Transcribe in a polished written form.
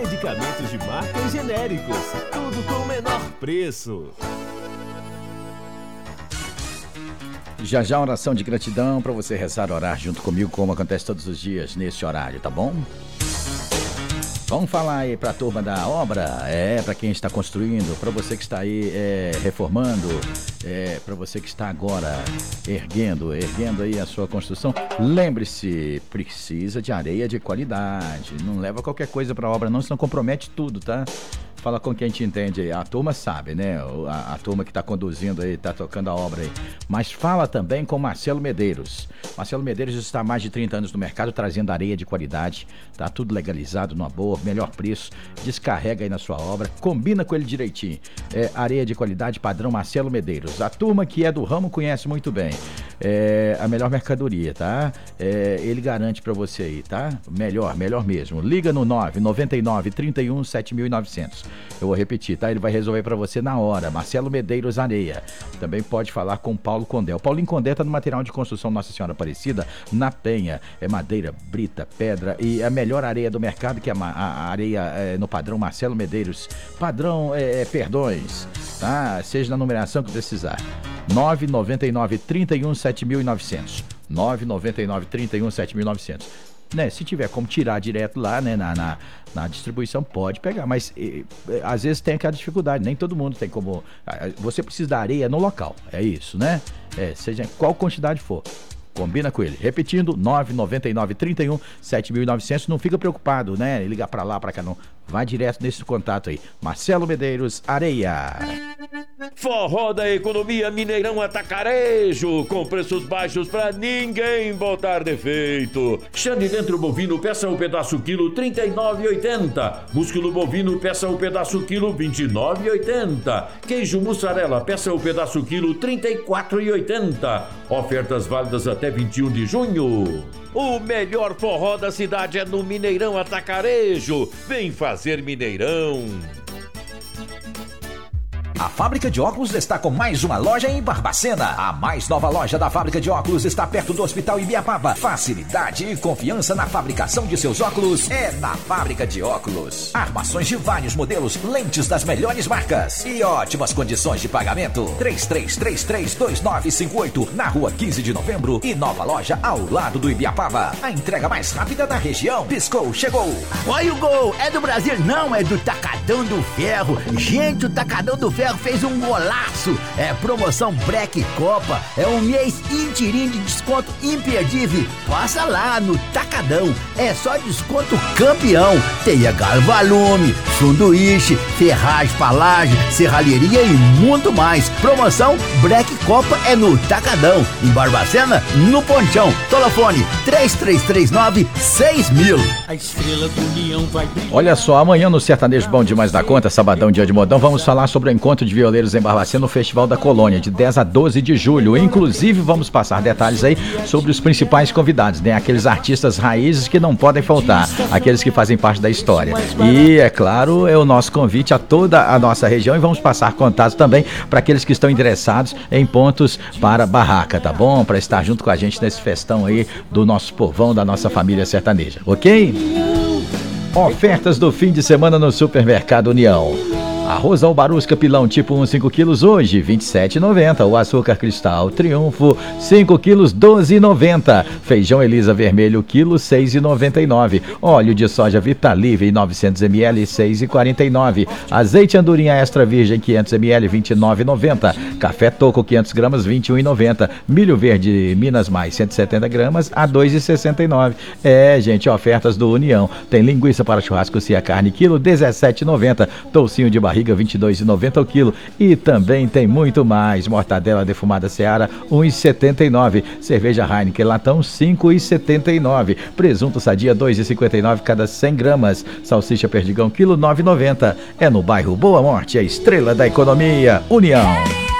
Medicamentos de marca e genéricos, tudo com o menor preço. Já já oração de gratidão para você rezar, orar junto comigo, como acontece todos os dias nesse horário, tá bom? Vamos falar aí pra turma da obra, pra quem está construindo, pra você que está aí reformando, pra você que está agora erguendo aí a sua construção. Lembre-se, precisa de areia de qualidade, não leva qualquer coisa pra obra não, senão compromete tudo, tá? Fala com quem te entende aí, a turma sabe, né? A turma que tá conduzindo aí, tá tocando a obra aí. Mas fala também com Marcelo Medeiros. Marcelo Medeiros está há mais de 30 anos no mercado, trazendo areia de qualidade, tá tudo legalizado, numa boa, melhor preço, descarrega aí na sua obra, combina com ele direitinho. Areia de qualidade padrão Marcelo Medeiros. A turma que é do ramo conhece muito bem. A melhor mercadoria, tá? Ele garante pra você aí, tá? Melhor mesmo. Liga no 999 31 7900. Eu vou repetir, tá? Ele vai resolver pra você na hora. Marcelo Medeiros Areia. Também pode falar com Paulo Condé. O Paulinho Condé tá no material de construção Nossa Senhora Aparecida, na Penha. É madeira, brita, pedra e a melhor areia do mercado, que é a areia no padrão Marcelo Medeiros. Padrão Perdões, tá? Seja na numeração que precisar. 999 31 7900. 999 31 7900. Né, se tiver como tirar direto lá, né, na distribuição, pode pegar, mas às vezes tem aquela dificuldade, nem todo mundo tem como. Você precisa da areia no local, é isso, né? Seja qual quantidade for. Combina com ele. Repetindo, 999 31 7900. Não fica preocupado, né? Ligar pra lá, pra cá, não. Vai direto nesse contato aí. Marcelo Medeiros Areia. Forró da Economia Mineirão Atacarejo, com preços baixos pra ninguém botar defeito. Xande dentro bovino, peça o pedaço quilo R$ 39,80. Músculo bovino, peça o pedaço quilo R$ 29,80. Queijo mussarela, peça o pedaço quilo R$ 34,80. Ofertas válidas até 21 de junho. O melhor forró da cidade é no Mineirão Atacarejo. Vem fazer Mineirão. A Fábrica de Óculos está com mais uma loja em Barbacena. A mais nova loja da Fábrica de Óculos está perto do Hospital Ibiapaba. Facilidade e confiança na fabricação de seus óculos é na Fábrica de Óculos. Armações de vários modelos, lentes das melhores marcas e ótimas condições de pagamento. 33332958 na Rua 15 de Novembro e nova loja ao lado do Ibiapaba. A entrega mais rápida da região. Piscou, chegou. Olha o gol, é do Brasil? Não, é do Tacadão do Ferro. Gente, o Tacadão do Ferro fez um golaço. É promoção Black Copa. É um mês inteirinho de desconto imperdível. Passa lá no Tacadão. É só desconto campeão. Tem Galvalume, sanduíche, ferragem, palagem, serralheria e muito mais. Promoção Black Copa é no Tacadão. Em Barbacena, no Ponchão. Telefone 3339-6000. A estrela do União vai brilhar. Olha só, amanhã no Sertanejo Bom Demais da Conta, sabadão, dia de modão, vamos falar sobre o encontro de violeiros em Barbacena no Festival da Colônia, de 10 a 12 de julho. Inclusive, vamos passar detalhes aí sobre os principais convidados, né? Aqueles artistas raízes que não podem faltar, aqueles que fazem parte da história. E, é claro, é o nosso convite a toda a nossa região e vamos passar contatos também para aqueles que estão interessados em pontos para barraca, tá bom? Para estar junto com a gente nesse festão aí do nosso povão, da nossa família sertaneja, ok? Ofertas do fim de semana no Supermercado União. Arroz Albarusca Pilão tipo 1, 5 quilos hoje, R$ 27,90. O açúcar cristal Triunfo, 5 quilos, R$ 12,90. Feijão Elisa vermelho, quilo, R$ 6,99. Óleo de soja Vitalive, 900 ml, R$ 6,49. Azeite Andorinha Extra Virgem, 500 ml, R$ 29,90. Café Toco, 500 gramas, R$ 21,90. Milho Verde Minas Mais, 170 gramas, a R$ 2,69. Gente, ofertas do União. Tem linguiça para churrasco Cia Carne, quilo, R$ 17,90. Toucinho de barriga, R$ 22,90 o quilo. E também tem muito mais. Mortadela defumada Seara, R$ 1,79. Cerveja Heineken latão, R$ 5,79. Presunto Sadia, R$ 2,59 cada 100 gramas. Salsicha Perdigão, quilo, R$ 9,90. É no bairro Boa Morte, a estrela da economia, União.